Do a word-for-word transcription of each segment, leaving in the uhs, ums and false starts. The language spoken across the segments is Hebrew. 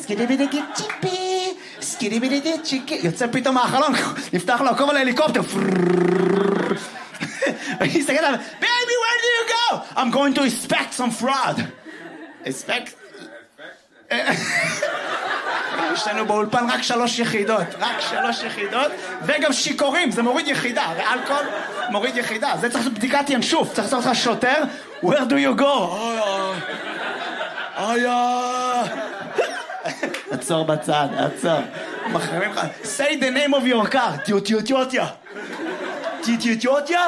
סקידי בידי צ'יפי, סקידי בידי צ'יקי. יוצא פתאום מהחלון, נפתח לו הכובע להליקופטר. ואני מסתכל עליו, baby, where do you go? I'm going to inspect some fraud. inspect? יש לנו באולפן רק שלוש יחידות, רק שלוש יחידות, וגם שיקורים, זה מוריד יחידה, ואלכוהול מוריד יחידה, זה צריך לעשות בדיקת ינשוף, צריך לעשות לך שוטר, where do you go? איה, עצור בצד, עצור, מחרימים לך, say the name of your car, טיוטיוטיוטיה, טיוטיוטיוטיה?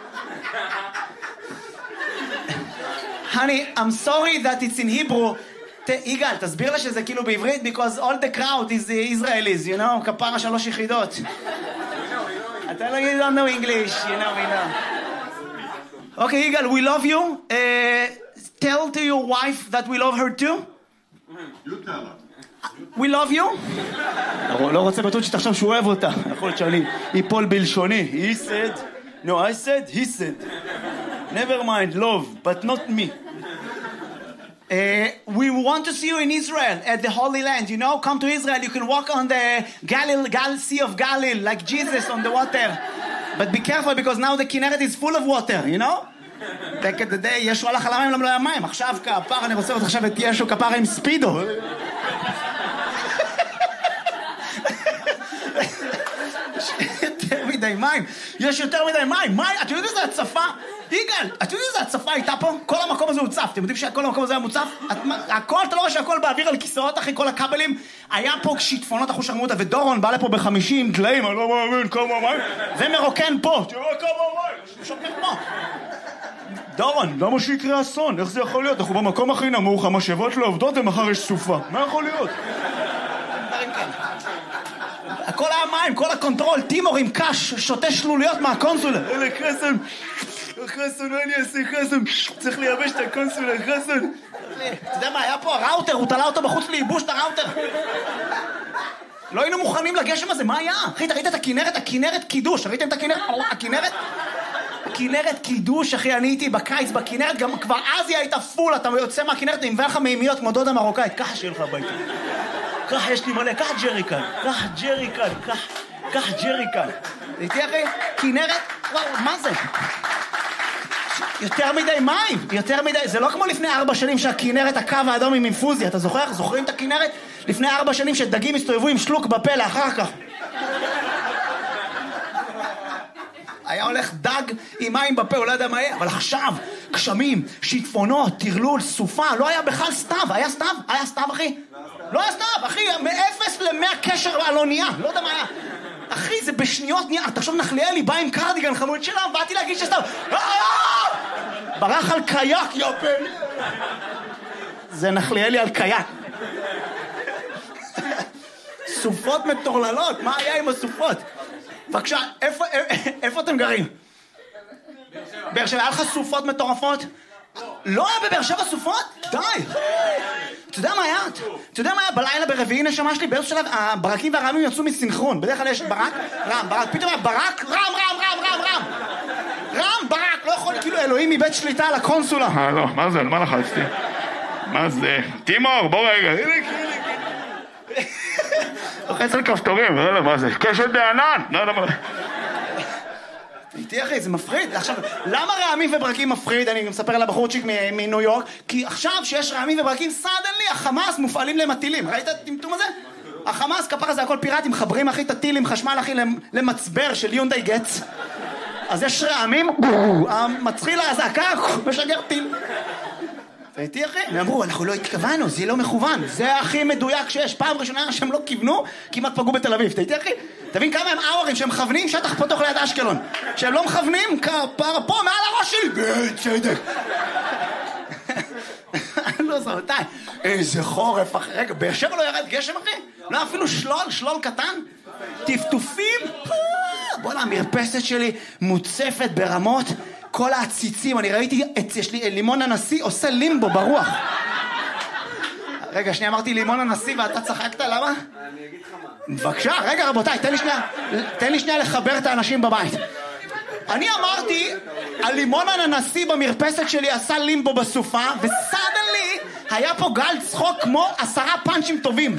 honey, I'm sorry that it's in Hebrew, יגאל, תסביר לה שזה כאילו בעברית, because all the crowd is Israelis, you know, כפרה שלוש יחידות. אתה לא you don't know English, you know, we know. Okay, יגאל, we love you. Uh, tell to your wife that we love her too. You tell her. We love you. לא רוצה בטוח שתחשב שהוא אוהב אותה. יכול להיות שאני ייפול בלשוני. He said, no, I said, he said. Never mind, love, but not me. Uh, we want to see you in Israel at the Holy Land, you know, come to Israel, you can walk on the Galil, Gal Sea of Galilee like Jesus on the water, but be careful because now the Kinneret is full of water, you know. back at the day, ישו הלך על המים, לא היה מים, עכשיו כפר, אני רוצה עכשיו את ישו כפר עם ספידו. יותר מדי מים, יש יותר מדי מים, מים, אתם יודעים איזה הצפה? יגאל, אתם יודעים איזה הצפה הייתה פה? כל המקום הזה הוצף, אתם יודעים שכל המקום הזה היה מוצף? הכל, אתה לא רואה שהכל באוויר על כיסאות אחרי כל הכבלים? היה פה שיטפונות אחו שרמו אותה, ודורון בא לפה בחמישים דליים, אני לא מאמין, כמה מים, ומרוקן פה, תראו כמה מים, שוקר פה. דורון, למה שיקרה אסון? איך זה יכול להיות? אנחנו במקום הכי נמוך, המשאבות לא עובדות ומחר יש סופה. מה יכול להיות? הכל היה מים, כל הקונטרול, טימור עם קש, שותה שלוליות מהקונסולה. אלה קסם, חסון, אני אעשה חסון, צריך לייבש את הקונסולה, חסון. אתה יודע מה, היה פה הראוטר, הוא תלה אותו בחוץ לייבוש את הראוטר. לא היינו מוכנים לגשם הזה, מה היה? אחי, אתה ראית את הכינרת? הכינרת קידוש, ראיתם את הכינרת? הכינרת? הכינרת קידוש, אחי, אני הייתי בקיץ בכינרת, גם כבר אז היא הייתה פול, אתה יוצא מהכינרת, אני מביא לך מימיות כמו דודה מרוקאית, ככה שיהיה לך הביתה. ככה יש לי מלא, ככה ג'ריקן, ככה ג'ריקן, ככה ג'ריקן. הייתי אחי, כינרת, וואו, מה זה? יותר מדי מים, יותר מדי, זה לא כמו לפני ארבע שנים שהכינרת, הקו האדום עם אינפוזיה, אתה זוכר? זוכרים את הכינרת? לפני ארבע שנים שדגים הסתובבו עם שלוק בפה לאחר כך. היה הולך דג עם מים בפה, הוא לא יודע מה יהיה, אבל עכשיו, גשמים, שיטפונות, טרלול, סופה, לא היה בכלל סתיו, היה סתיו? היה סתיו, אחי? לא היה סתיו, אחי, מאפס למאה קשר על אונייה, לא יודע מה היה. אחי, זה בשניות נהיה, אתה עכשיו נחליאלי, בא עם קרדיגן חמוד שלה, באתי להגיד שסתיו, ברח על קייק, יופל. זה נחליאלי על קייק. סופות מטורללות, מה היה עם הסופות? בבקשה, איפה, איפה אתם גרים? באר שבע, היה לך סופות מטורפות? לא היה בבאר שבע סופות? די! אתה יודע מה היה? אתה יודע מה היה בלילה ברביעי נשמה שלי? באיזשהו שלב, הברקים והרעמים יצאו מסינכרון. בדרך כלל יש ברק, רם, ברק, פתאום היה ברק, רם, רם, רם, רם, רם. רם, ברק, לא יכול, כאילו אלוהים מבית שליטה על הקונסולה. אה, לא, מה זה? מה לחצתי? מה זה? תימור, בוא רגע. לוחץ על כפתורים, לא יודע מה זה, קשת בענן, לא יודע מה. איתי אחי, זה מפריד. עכשיו, למה רעמים וברקים מפריד? אני מספר על הבחורצ'יק מניו יורק, כי עכשיו שיש רעמים וברקים, סדנלי, החמאס מופעלים להם הטילים. ראית את הטמטום הזה? החמאס, כפרה זה הכל פיראטים, מחברים אחי את הטילים, חשמל אחי למצבר של יונדאי גץ. אז יש רעמים, המצחיל הזעקה, משגר טיל. ואיתי אחי, הם אמרו, אנחנו לא התכוונו, זה לא מכוון, זה הכי מדויק שיש. פעם ראשונה שהם לא כיוונו, כמעט פגעו בתל אביב. איתי אחי, תבין כמה הם אאורים שהם מכוונים שטח פתוח ליד אשקלון. שהם לא מכוונים, כפר פה מעל הראש שלי, בצדק. לא זרתי, איזה חורף אחי, רגע, באר שבע לא ירד גשם אחי? לא אפילו שלול, שלול קטן? טפטופים? בוא נה, המרפסת שלי מוצפת ברמות, כל העציצים, אני ראיתי, יש לי לימון הנשיא עושה לימבו ברוח. רגע, שנייה, אמרתי לימון הנשיא ואתה צחקת, למה? אני אגיד לך מה. בבקשה, רגע רבותיי, תן לי שנייה, תן לי שנייה לחבר את האנשים בבית. אני אמרתי, הלימון הנשיא במרפסת שלי עשה לימבו בסופה, וסדנלי היה פה גל צחוק כמו עשרה פאנצ'ים טובים.